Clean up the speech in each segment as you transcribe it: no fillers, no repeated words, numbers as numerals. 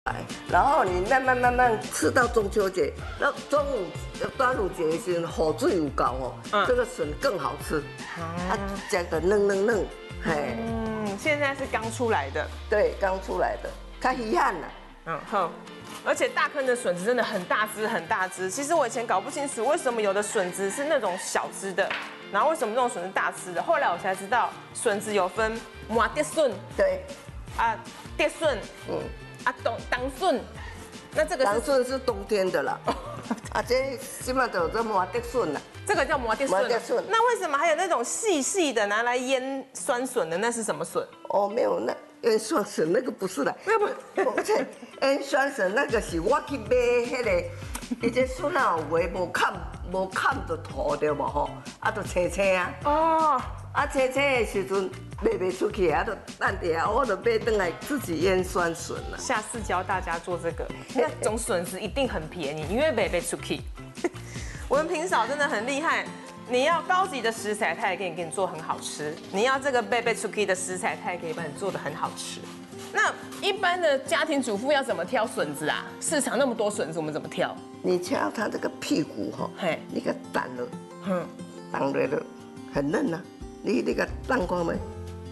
来，然后你慢慢吃到中秋节，那中午端午节时火水有够哦，这个笋更好吃，它加个嫩，嘿。 现在是刚出来的， 对，刚出来的，较稀罕啦。 好。而且大坑的笋子真的很大只，很大只。其实我以前搞不清楚为什么有的笋子是那种小只的，然后为什么这种笋是大只的。后来我才知道，笋子有分麻蝶笋， 对， 啊，蝶笋，当笋。那这个当笋是冬天的啦，这起码都有这麻蝶笋啦。 这个叫麻蝶笋。 麻蝶笋。 那为什么还有那种细细的拿来腌酸笋的？那是什么笋？ 哦，没有那。腌酸笋那个不是啦，而且腌酸笋那个是我去买迄个，伊这笋啊有诶无砍就土对无吼，就青啊。哦。青的时阵卖不出去，就等底下我就买回来自己腌酸笋了。 下次教大家做这个，那种笋子一定很便宜，因为卖不出去。我们平嫂真的很厉害。你要高级的食材，它也可以给你做很好吃；你要这个贝贝 Chuki 的食材，它也可以帮你做的很好吃。那一般的家庭主妇要怎么挑笋子啊？市场那么多笋子，我们怎么挑？ 你挑它这个屁股哈，你给弹了，弹了很嫩啊，你那个弹过没？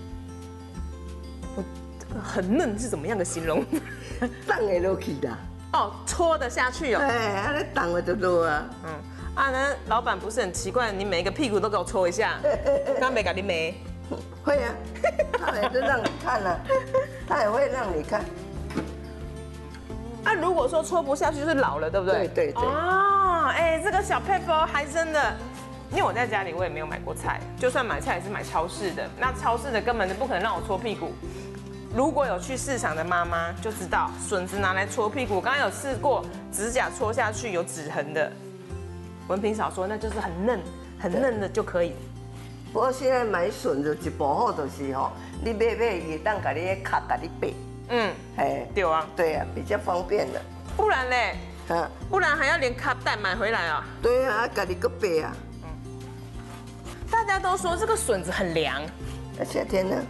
我这个很嫩是怎么样的形容？ 弹得落去的。 哦，戳得下去哦。 哎，那弹了就落啊。 那老板不是很奇怪，你每一个屁股都给我戳一下，刚没搞你没？ 会啊，他也是让你看啊，他也会让你看。 如果说戳不下去，就是老了，对不对？ 对。 哦，这个小配方还真的，因为我在家里我也没有买过菜，就算买菜也是买超市的，那超市的根本就不可能让我戳屁股。如果有去市场的妈妈就知道，笋子拿来戳屁股，我刚刚有试过，指甲戳下去有指痕的。文平嫂说，那就是很嫩的就可以。 不过现在买笋子一部好就是吼，你买伊当甲你的卡甲你背。对啊。对啊，比较方便的。 不然嘞？不然还要连卡带买回来啊？ 对啊，甲你个背啊。 大家都说这个笋子很凉。 夏天呢？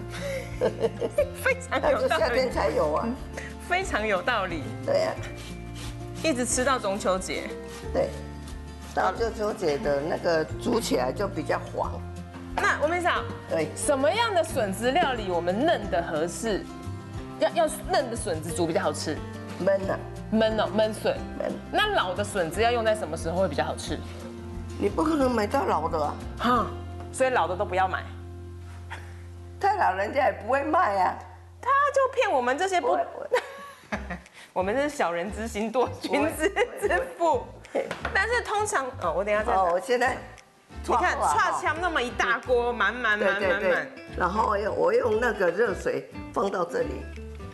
非常有道理。 夏天才有啊。 非常有道理。 对啊。 一直吃到中秋节。 对。到中秋节的那个煮起来就比较黄。 那文平嫂，对，什么样的笋子料理我们嫩的合适？要嫩的笋子煮比较好吃。 焖啊， 焖笋。那老的笋子要用在什么时候会比较好吃？ 你不可能买到老的啊。 所以老的都不要买。 太老人家也不会卖啊。 他就骗我们这些不。我们是小人之心度君子之腹。但是通常，我等一下再。 我现在， 你看，串枪那么一大锅，满。 然后我用那个热水放到这里。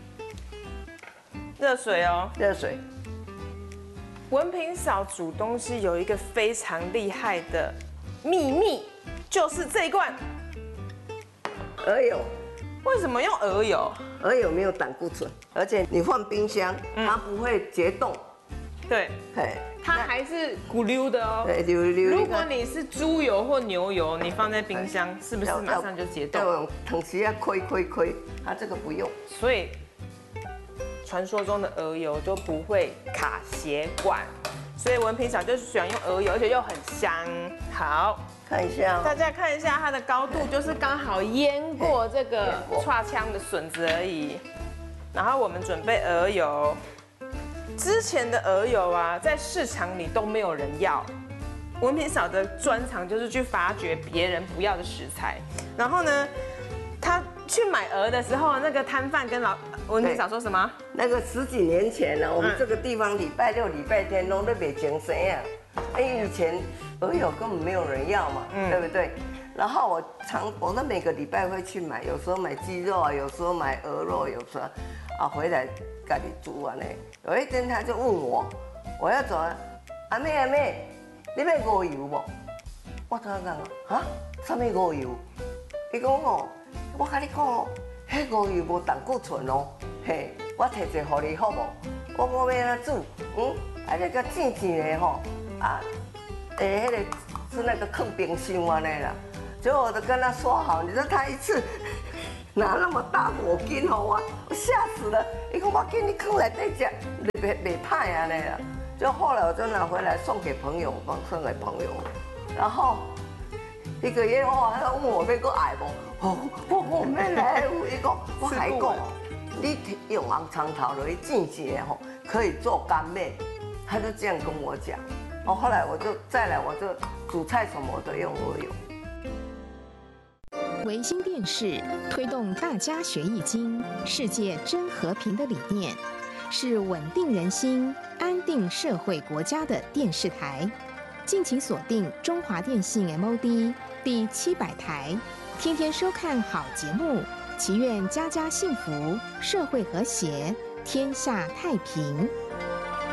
热水哦。 热水。 文平嫂煮东西有一个非常厉害的秘密，就是这一罐鹅油。 为什么用鹅油？ 鹅油没有胆固醇，而且你放冰箱，它不会结冻。 对，它还是咕溜的哦。 对，溜。 如果你是猪油或牛油，你放在冰箱，是不是马上就结冻？ 要用藤丝要亏，它这个不用。 所以，传说中的鹅油就不会卡血管。所以文平嫂就喜欢用鹅油，而且又很香。好， 看一下， 大家看一下它的高度，就是刚好淹过这个串枪的笋子而已。然后我们准备鹅油。之前的鹅油啊，在市场里都没有人要。文平嫂的专长就是去发掘别人不要的食材。然后呢，他去买鹅的时候，那个摊贩跟文平嫂说什么？ 那个10几年前呢，我们这个地方礼拜六、礼拜天都在卖精神啊。以前鹅油根本没有人要嘛，对不对？然后我那每个礼拜会去买，有时候买鸡肉啊，有时候买鹅肉，有时候回来自己煮完嘞。有一天他就问我要走啊，阿妹，你买鹅油不？我同他讲什么鹅油？伊讲我跟你讲迄鹅油无胆固醇哦，我摕一个给你好不？我要安怎煮？那个甜的吼，迄个是那个坑冰箱安尼啦。结果我都跟他说好，你说他一次拿那么大果筋哦，我吓死了。伊讲我给你放来底吃，袂歹啊那啦。就后来我就拿回来送给朋友，送给朋友，然后一个月哇，他问我要个爱无？哦，我没来，伊讲我还讲，你用红葱头落去煎一下吼，可以做干面。他就这样跟我讲。哦，后来我就再来，我就煮菜什么我都用鹅油。 维新电视推动大家学易经、世界真和平的理念，是稳定人心、安定社会国家的电视台。敬请锁定中华电信 MOD 第700台，天天收看好节目，祈愿家家幸福，社会和谐，天下太平。